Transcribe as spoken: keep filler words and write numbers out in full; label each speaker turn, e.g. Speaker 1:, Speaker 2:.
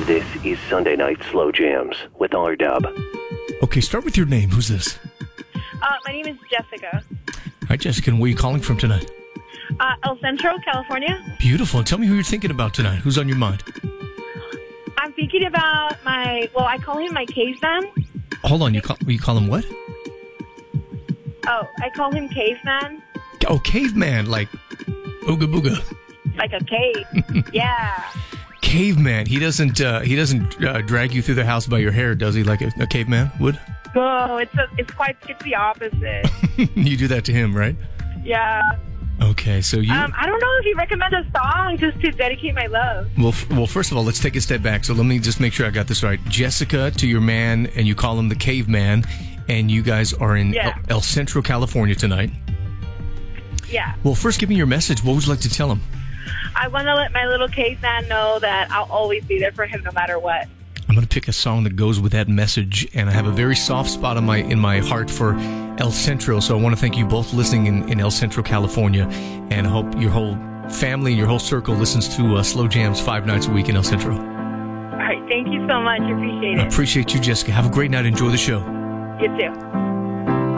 Speaker 1: This is Sunday Night Slow Jams with R-Dub.
Speaker 2: Okay, start with your name. Who's this?
Speaker 3: Uh, my name is Jessica.
Speaker 2: Hi, Jessica. And where are you calling from tonight?
Speaker 3: Uh, El Centro, California.
Speaker 2: Beautiful. And tell me who you're thinking about tonight. Who's on your mind?
Speaker 3: I'm thinking about my, well, I call him my caveman.
Speaker 2: Hold on. You call, you call him what?
Speaker 3: Oh, I call him caveman.
Speaker 2: Oh, caveman. Like ooga booga.
Speaker 3: Like a cave. Yeah.
Speaker 2: Caveman. He doesn't uh, he doesn't uh, drag you through the house by your hair, does he, like a, a caveman would?
Speaker 3: No, it's a, it's quite, it's the opposite.
Speaker 2: You do that to him, right?
Speaker 3: Yeah.
Speaker 2: Okay, so you...
Speaker 3: Um, I don't know if you recommend a song just to dedicate my love.
Speaker 2: Well, f- well, first of all, let's take a step back. So let me just make sure I got this right. Jessica to your man, and you call him the caveman, and you guys are in
Speaker 3: Yeah.
Speaker 2: El, El Centro, California tonight.
Speaker 3: Yeah.
Speaker 2: Well, first, give me your message. What would you like to tell him?
Speaker 3: I want to let my little caveman know that I'll always be there for him no matter what.
Speaker 2: I'm going to pick a song that goes with that message, and I have a very soft spot in my in my heart for El Centro, so I want to thank you both listening in, in El Centro, California, and I hope your whole family and your whole circle listens to uh, Slow Jams five nights a week in El Centro.
Speaker 3: All right. Thank you so much. I appreciate
Speaker 2: I
Speaker 3: it.
Speaker 2: appreciate you, Jessica. Have a great night. Enjoy the show.
Speaker 3: You too.